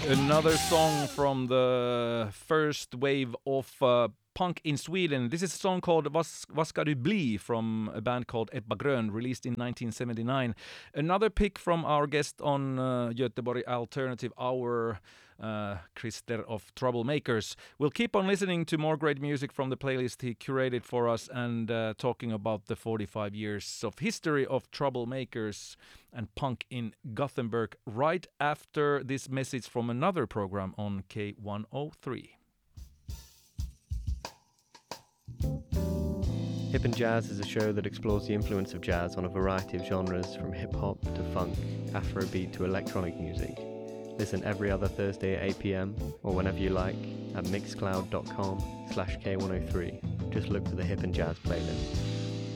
Another song from the first wave of punk in Sweden. This is a song called Vad ska du bli from a band called Ebba Grön, released in 1979. Another pick from our guest on Göteborg Alternative Hour, Christer of Troublemakers. We'll keep on listening to more great music from the playlist he curated for us and talking about the 45 years of history of Troublemakers and punk in Gothenburg right after this message from another program on K103. Hip and Jazz is a show that explores the influence of jazz on a variety of genres from hip-hop to funk, Afrobeat to electronic music. Listen every other Thursday at 8 p.m. or whenever you like at mixcloud.com/K103. Just look for the Hip and Jazz playlist.